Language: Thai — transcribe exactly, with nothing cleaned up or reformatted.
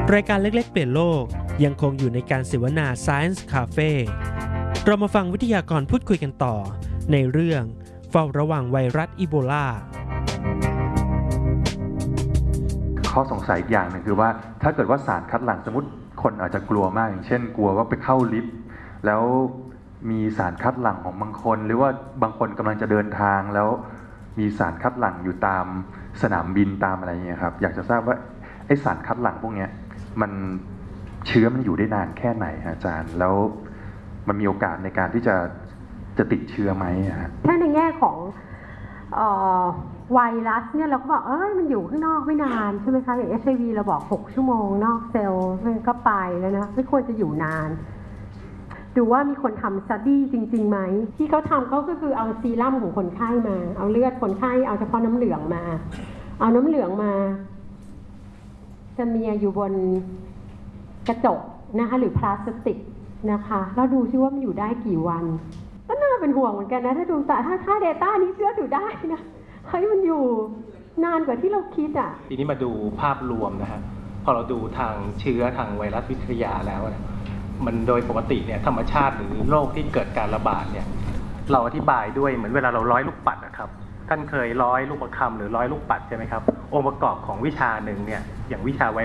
รายการเล็กๆเปลี่ยนโลกยังคงอยู่ในการเสวนา Science Cafe เรามาฟังวิทยากรพูดคุยกันต่อในเรื่องเฝ้าระวังไวรัสอีโบลาข้อสงสัยอีกอย่างหนึ่งคือว่าถ้าเกิดว่าสารคัดหลั่งสมมติคนอาจจะกลัวมากอย่างเช่นกลัวว่าไปเข้าลิฟต์แล้วมีสารคัดหลั่งของบางคนหรือว่าบางคนกำลังจะเดินทางแล้วมีสารคัดหลั่งอยู่ตามสนามบินตามอะไรอย่างเงี้ยครับอยากจะทราบว่าไอสารคัดหลั่งพวกนี้มันเชื้อมันอยู่ได้นานแค่ไหนอาจารย์แล้วมันมีโอกาสในการที่จะจะติดเชื้อไหมฮะถ้าในแง่ของเอ่อไวรัสเนี่ยเราก็บอกเออมันอยู่ข้างนอกไม่นานใช่ไหมคะอย่าง เอช ไอ วี เราบอกหกชั่วโมงนอกเซลล์มันก็ไปแล้วนะไม่ควรจะอยู่นานดูว่ามีคนทำสตั๊ดดี้จริงๆไหมที่เขาทำเขาก็คือเอาซีรั่มของคนไข้มาเอาเลือดคนไข้เอาเฉพาะน้ำเหลืองมาเอาน้ำเหลืองมาจะมีอยู่บนกระจกนะคะหรือพลาสติกนะคะแล้วดูซิว่ามันอยู่ได้กี่วันก็น่าเป็นห่วงเหมือนกันนะถ้าดูแต่ถ้าถ้า Data นี้เชื่อถือได้นะเฮ้ยมันอยู่นานกว่าที่เราคิดอ่ะทีนี้มาดูภาพรวมนะฮะพอเราดูทางเชื้อทางไวรัสวิทยาแล้วเนี่ยมันโดยปกติเนี่ยธรรมชาติหรือโรคที่เกิดการระบาดเนี่ยเราอธิบายด้วยเหมือนเวลาเราร้อยลูกปัดนะครับท่านเคยร้อยลูกประคำหรือร้อยลูกปัดใช่ไหมครับองค์ประกอบของวิชาหนึ่งเนี่ยอย่างวิชาไว